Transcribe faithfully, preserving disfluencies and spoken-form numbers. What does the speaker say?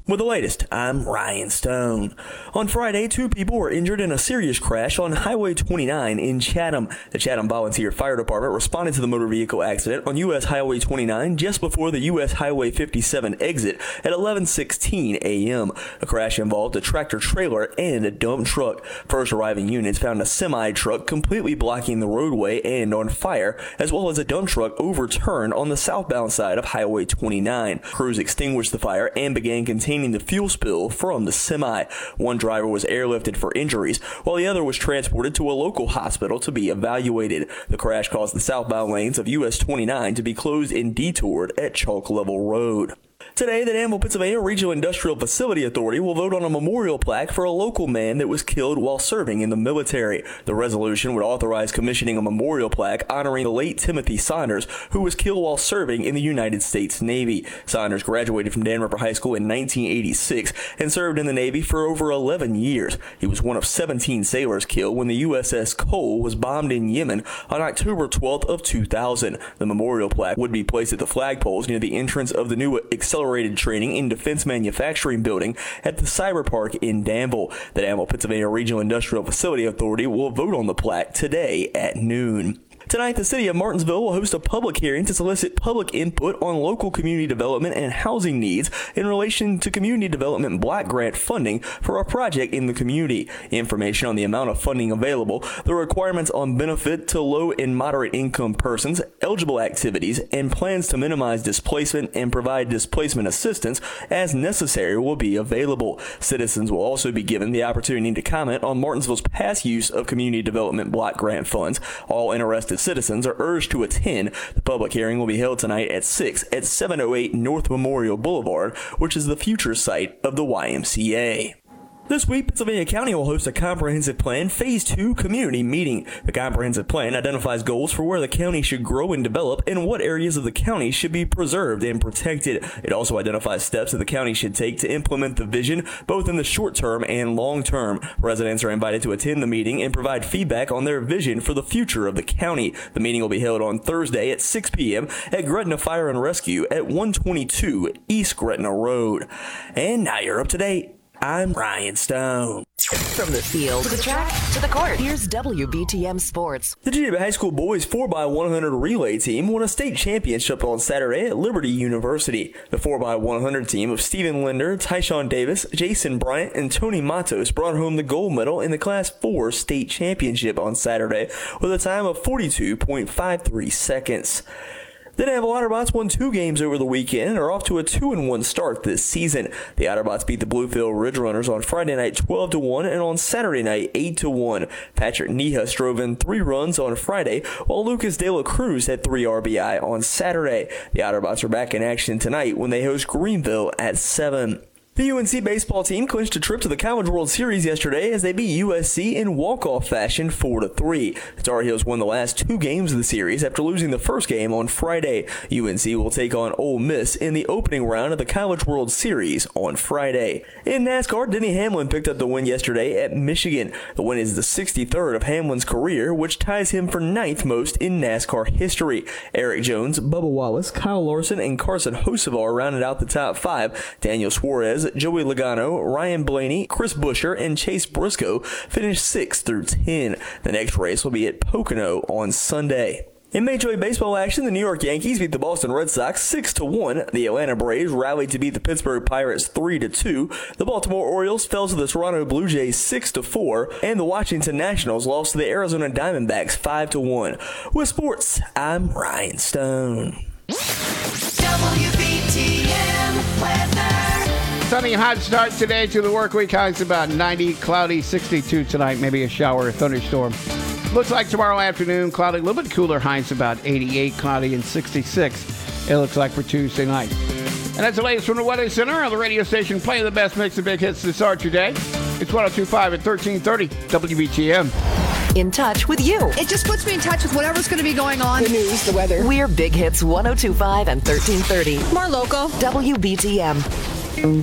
With the latest, I'm Ryan Stone. On Friday, two people were injured in a serious crash on Highway twenty-nine in Chatham. The Chatham Volunteer Fire Department responded to the motor vehicle accident on U S Highway twenty-nine just before the U S Highway fifty-seven exit at eleven sixteen a.m. The crash involved a tractor-trailer and a dump truck. First arriving units found a semi-truck completely blocking the roadway and on fire, as well as a dump truck overturned on the southbound side of Highway twenty-nine. Crews extinguished the fire and began containing the fuel spill from the semi. One driver was airlifted for injuries, while the other was transported to a local hospital to be evaluated. The crash caused the southbound lanes of U S twenty-nine to be closed and detoured at Chalk Level Road. Today, the Danville, Pennsylvania Regional Industrial Facility Authority will vote on a memorial plaque for a local man that was killed while serving in the military. The resolution would authorize commissioning a memorial plaque honoring the late Timothy Saunders, who was killed while serving in the United States Navy. Saunders graduated from Dan River High School in nineteen eighty-six and served in the Navy for over eleven years. He was one of seventeen sailors killed when the U S S Cole was bombed in Yemen on October twelfth of two thousand. The memorial plaque would be placed at the flagpoles near the entrance of the new Accelerated Training in Defense Manufacturing building at the Cyber Park in Danville. The Danville, Pennsylvania Regional Industrial Facility Authority will vote on the plaque today at noon. Tonight, the city of Martinsville will host a public hearing to solicit public input on local community development and housing needs in relation to community development block grant funding for a project in the community. Information on the amount of funding available, the requirements on benefit to low and moderate income persons, eligible activities, and plans to minimize displacement and provide displacement assistance as necessary will be available. Citizens will also be given the opportunity to comment on Martinsville's past use of community development block grant funds. All interested citizens are urged to attend. The public hearing will be held tonight at six at seven oh eight North Memorial Boulevard, which is the future site of the Y M C A. This week, Pennsylvania County will host a Comprehensive Plan Phase two community meeting. The Comprehensive Plan identifies goals for where the county should grow and develop and what areas of the county should be preserved and protected. It also identifies steps that the county should take to implement the vision, both in the short term and long term. Residents are invited to attend the meeting and provide feedback on their vision for the future of the county. The meeting will be held on Thursday at six p.m. at Gretna Fire and Rescue at one twenty-two East Gretna Road. And now you're up to date. I'm Ryan Stone. From the field to the track to the court, here's W B T M Sports. The Geneva High School boys four by one hundred relay team won a state championship on Saturday at Liberty University. The four by one hundred team of Stephen Linder, Tyshawn Davis, Jason Bryant, and Tony Matos brought home the gold medal in the Class four state championship on Saturday with a time of forty-two point five three seconds. The Danville Otterbots won two games over the weekend and are off to a two and one start this season. The Otterbots beat the Bluefield Ridge Runners on Friday night twelve to one and on Saturday night eight to one. Patrick Nihas drove in three runs on Friday, while Lucas De La Cruz had three R B I on Saturday. The Otterbots are back in action tonight when they host Greenville at seven. The U N C baseball team clinched a trip to the College World Series yesterday as they beat U S C in walk-off fashion four to three. The Tar Heels won the last two games of the series after losing the first game on Friday. U N C will take on Ole Miss in the opening round of the College World Series on Friday. In NASCAR, Denny Hamlin picked up the win yesterday at Michigan. The win is the sixty-third of Hamlin's career, which ties him for ninth most in NASCAR history. Eric Jones, Bubba Wallace, Kyle Larson, and Carson Hocevar rounded out the top five. Daniel Suarez, Joey Logano, Ryan Blaney, Chris Buescher, and Chase Briscoe finished six through ten. The next race will be at Pocono on Sunday. In Major League Baseball action, the New York Yankees beat the Boston Red Sox six to one. The Atlanta Braves rallied to beat the Pittsburgh Pirates three to two. The Baltimore Orioles fell to the Toronto Blue Jays six to four, and the Washington Nationals lost to the Arizona Diamondbacks five to one. With sports, I'm Ryan Stone. W B T M weather. Sunny, hot start today to the work week. Highs about ninety, cloudy, sixty-two tonight. Maybe a shower or thunderstorm. Looks like tomorrow afternoon, cloudy, a little bit cooler. Highs about eighty-eight, cloudy, and sixty-six. It looks like for Tuesday night. And that's the latest from the Weather Center on the radio station playing the best mix of big hits to start your day. It's one oh two point five at thirteen thirty W B T M. In touch with you. It just puts me in touch with whatever's going to be going on. The news, the weather. We're Big Hits one oh two point five and thirteen thirty. More local. W B T M.